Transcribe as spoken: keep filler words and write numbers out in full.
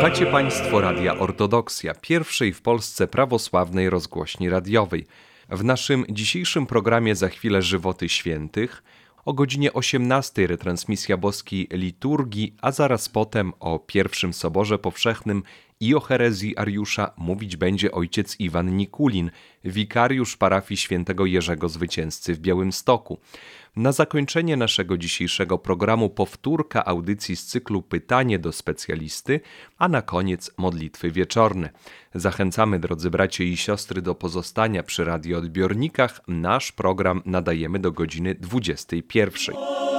Słuchacie Państwo Radia Ortodoksja, pierwszej w Polsce prawosławnej rozgłośni radiowej. W naszym dzisiejszym programie za chwilę Żywoty Świętych, o godzinie osiemnastej retransmisja boskiej liturgii, a zaraz potem o pierwszym Soborze Powszechnym i o herezji Ariusza mówić będzie ojciec Iwan Nikulin, wikariusz parafii świętego Jerzego Zwycięzcy w Białymstoku. Na zakończenie naszego dzisiejszego programu powtórka audycji z cyklu Pytanie do specjalisty, a na koniec modlitwy wieczorne. Zachęcamy, drodzy bracia i siostry, do pozostania przy radioodbiornikach. Nasz program nadajemy do godziny dwudziestej pierwszej.